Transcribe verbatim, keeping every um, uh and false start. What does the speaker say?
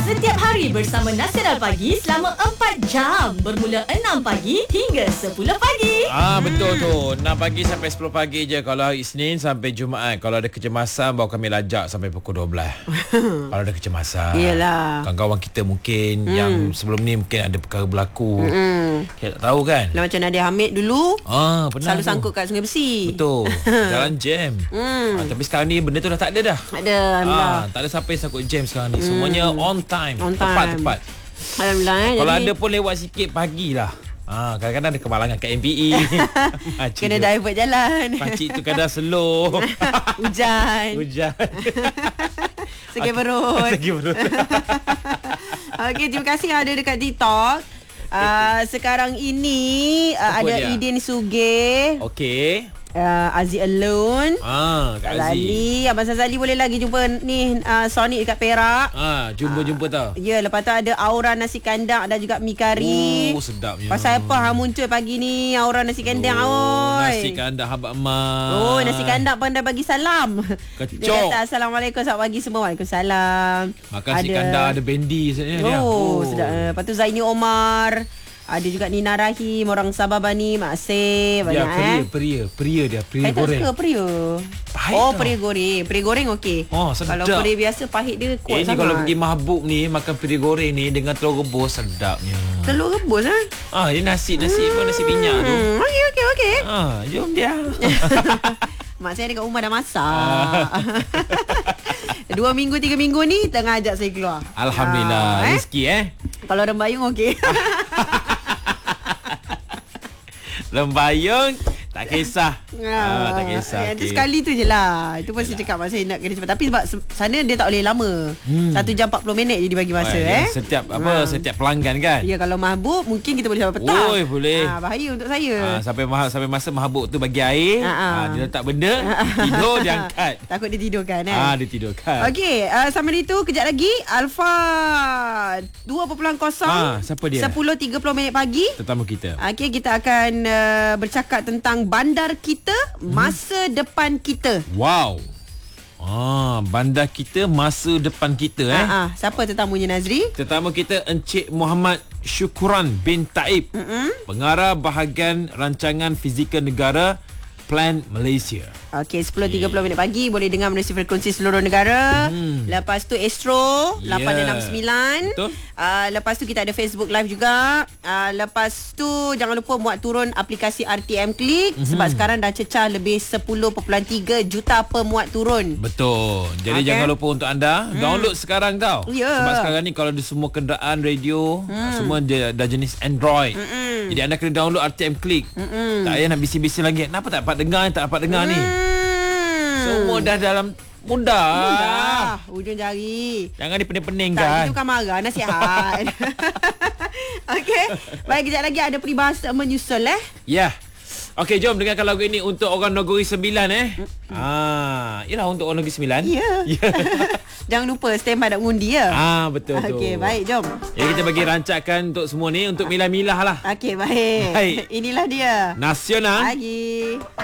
Setiap hari bersama Nasiral Pagi selama empat jam. Bermula enam pagi hingga sepuluh pagi. Ah, betul tu. enam pagi sampai sepuluh pagi je. Kalau hari Isnin sampai Jumaat. Kalau ada kecemasan, baru kami lajak sampai pukul dua belas. Kalau ada kecemasan. Yelah. Kawan-kawan kita mungkin hmm. yang sebelum ni mungkin ada perkara berlaku. Hmm. Kita tak tahu kan. Lah macam Nadia Hamid dulu. Ah, pernah Selalu tu. sangkut kat Sungai Besi. Betul. Jalan jam. Hmm. Ah, tapi sekarang ni benda tu dah tak ada dah. Tak ada. Alhamdulillah. Ah, tak ada siapa yang sangkut jam sekarang ni. Semuanya Hmm. on time. On time. Tepat-tepat. Alhamdulillah. Eh. Kalau Jadi, ada pun lewat sikit pagilah. Ah, kadang-kadang ada kemalangan kat M P E. kena divert jalan. Pakcik tu kadang slow. Hujan. Hujan. Sakit perut. Sakit perut. Okey, terima kasih ada dekat TikTok. Uh, sekarang ini uh, ada dia? Idin Sugih, Okey. uh, Aziz Alone. Ah, Kak Aziz. Zali, Abang Sazali boleh lagi jumpa ni uh, Sonic dekat Perak. Ah, jumpa-jumpa tau. Ya, lepas tu ada Aura nasi kandang dan juga mi kari. Oh, sedapnya. Pasal apa ha muncul pagi ni Aura nasi kandang Oh, oi. nasi kandang habak emas. Oh, nasi kandang pandai bagi salam. Kecok. Dia kata Assalamualaikum, selamat pagi semua. Waalaikumsalam. Makan nasi kandang ada bendi sebenarnya dia. Oh, sedap. Lepas tu Zaini Omar. Ada juga Nina Rahim, orang Sabah Bani, Mak Seh, Ya, banyak peria, eh. peria, peria dia, peria Saya tak goreng. suka peria. Pahit Oh, tau. peria goreng. Peria goreng okey. Oh, sedap. Kalau peria biasa pahit dia kuat Eh, ni sangat. kalau pergi mahbub ni makan peria goreng ni dengan telur rebus sedapnya. Telur rebus ah. Ah, ini nasi nasi hmm. apa nasi minyak tu. Hmm, okey okey okey. Ah, jom dia. Mak saya dekat rumah dah masak. Dua minggu, tiga minggu ni tengah ajak saya keluar. Alhamdulillah, Ah, eh? rezeki eh. Kalau rembayung okey. Lembayung tak kisah. Ah, tak kisah. Itu okey. sekali tu je lah. Itu pun saya cakap mak saya nak kena cepat. Tapi sebab se- sana dia tak boleh lama. Hmm. Satu jam empat puluh minit je dibagi masa Oh, eh. Setiap apa Ah. setiap pelanggan kan. Ya, kalau mahbub mungkin kita boleh sampai petang. Oi, boleh. Ah, bahaya untuk saya. Ah, sampai ma- sampai masa mahabuk tu bagi air, Ah, ah. ah, dia letak benda, tidur dia angkat. Takut dia tidurkan eh. Ah, dia tidurkan. Okey, uh, sama itu kejap lagi Alfa dua kosong kosong. Ah, siapa dia? sepuluh tiga puluh minit pagi. Tetamu kita. Okey, kita akan uh, bercakap tentang bandar kita, masa hmm. depan kita. Wow. Ah, bandar kita, masa depan kita eh. Ah, ah. Siapa tetamunya Nazri? Tetamu kita Encik Muhammad Syukuran bin Taib, mm-hmm. pengarah bahagian rancangan fizikal negara Plan Malaysia. Okey, sepuluh tiga puluh minit pagi boleh dengar melalui frekuensi seluruh negara. Hmm. Lepas tu Astro Yeah. lapan enam sembilan. Betul. Uh, lepas tu kita ada Facebook Live juga. Uh, lepas tu jangan lupa muat turun aplikasi R T M Click, mm-hmm. sebab sekarang dah cecah lebih sepuluh perpuluhan tiga juta pemuat turun. Betul. Jadi okay. jangan lupa untuk anda hmm. download sekarang tau. Ya. Sebab sekarang ni kalau di semua kenderaan radio hmm. semua dia, dah jenis Android. Mm-mm. Jadi anda kena download R T M Click. Mm-mm. Tak payah nak bising-bising lagi. Kenapa tak dapat dengar, tak dapat dengar hmm. ni? Semua dah dalam mudah. Mudah. Ujung jari. Jangan dipening-pening Tak, kan. itu bukan marah, nasihat. Okey. Baik, kejap lagi ada peribahasa menyusul eh. Ya. Okey, jom dengarkan lagu ini untuk orang Negeri Sembilan eh. Ah, yalah untuk orang Negeri Sembilan. Ya. Yeah. Jangan lupa standby nak undi ya. Ah, betul tu. Okey, baik, jom. Jadi kita bagi rancakan untuk semua ni untuk milah-milah lah. Okey, baik. Baik. Inilah dia. Nasional. Pagi.